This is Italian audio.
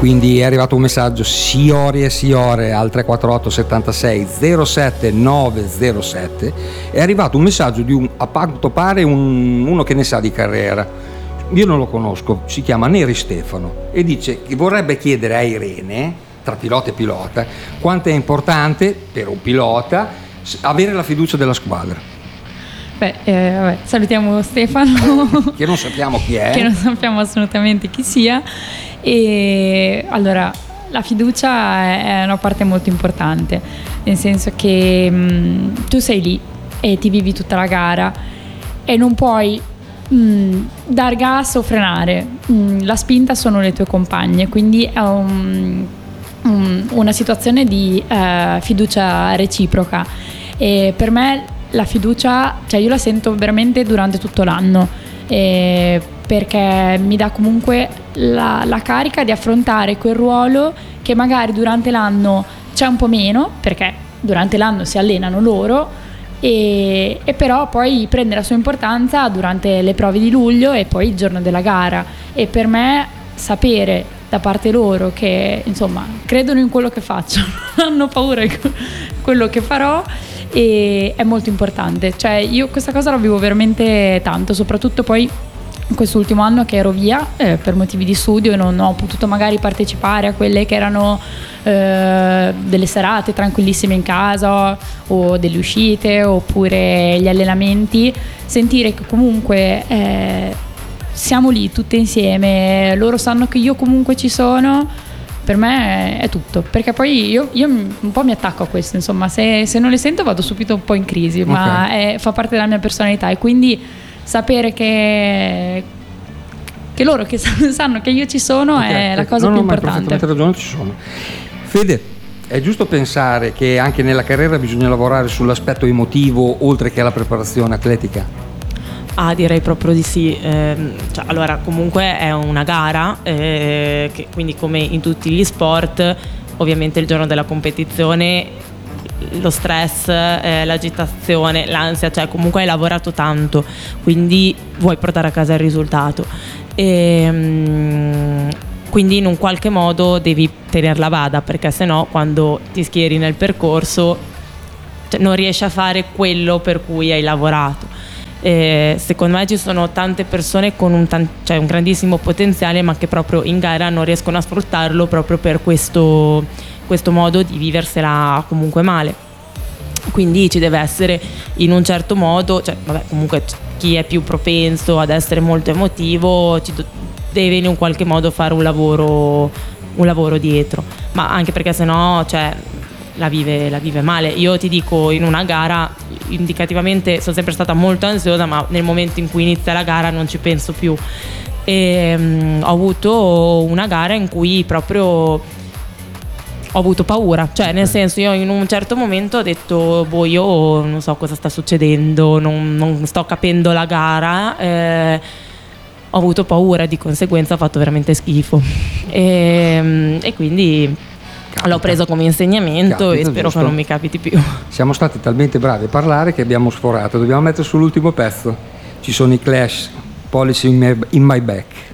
Quindi è arrivato un messaggio Siori e Siore al 348 76 07 907. È arrivato un messaggio di a quanto pare uno che ne sa di carriera. Io non lo conosco, si chiama Neri Stefano e dice che vorrebbe chiedere a Irene, tra pilota e pilota, quanto è importante per un pilota avere la fiducia della squadra. Vabbè, salutiamo Stefano che non sappiamo chi è, che non sappiamo assolutamente chi sia. E allora, la fiducia è una parte molto importante, nel senso che tu sei lì e ti vivi tutta la gara e non puoi dar gas o frenare. La spinta sono le tue compagne, quindi è una situazione di fiducia reciproca. E per me la fiducia, cioè io la sento veramente durante tutto l'anno, perché mi dà comunque la carica di affrontare quel ruolo che magari durante l'anno c'è un po' meno, perché durante l'anno si allenano loro, e però poi prende la sua importanza durante le prove di luglio e poi il giorno della gara. E per me sapere da parte loro che insomma credono in quello che faccio, non hanno paura di quello che farò, e è molto importante. Cioè io questa cosa la vivo veramente tanto, soprattutto poi in quest'ultimo anno che ero via per motivi di studio e non ho potuto magari partecipare a quelle che erano delle serate tranquillissime in casa o delle uscite oppure gli allenamenti. Sentire che comunque siamo lì tutte insieme, loro sanno che io comunque ci sono, per me è tutto, perché poi io un po' mi attacco a questo, insomma, se non le sento vado subito un po' in crisi, okay. Ma fa parte della mia personalità, e quindi sapere che loro che sanno che io ci sono, okay, è la cosa più importante. Perfettamente ragione, ci sono. Fede, è giusto pensare che anche nella carriera bisogna lavorare sull'aspetto emotivo oltre che alla preparazione atletica? Direi proprio di sì. Allora, comunque è una gara, che quindi come in tutti gli sport, ovviamente il giorno della competizione lo stress, l'agitazione, l'ansia, cioè comunque hai lavorato tanto, quindi vuoi portare a casa il risultato, quindi in un qualche modo devi tenerla bada, perché sennò quando ti schieri nel percorso, cioè, non riesci a fare quello per cui hai lavorato. Secondo me ci sono tante persone con un grandissimo potenziale, ma che proprio in gara non riescono a sfruttarlo proprio per questo modo di viversela comunque male. Quindi ci deve essere in un certo modo, comunque chi è più propenso ad essere molto emotivo deve in un qualche modo fare un lavoro dietro, ma anche perché sennò la vive male. Io ti dico, in una gara indicativamente sono sempre stata molto ansiosa, ma nel momento in cui inizia la gara non ci penso più, e ho avuto una gara in cui proprio ho avuto paura, cioè nel senso, io in un certo momento ho detto io non so cosa sta succedendo, non sto capendo la gara, ho avuto paura, di conseguenza ho fatto veramente schifo, e quindi l'ho preso come insegnamento, e spero che non mi capiti più. Siamo stati talmente bravi a parlare che abbiamo sforato, dobbiamo mettere sull'ultimo pezzo. Ci sono i Clash, Policy in My Back.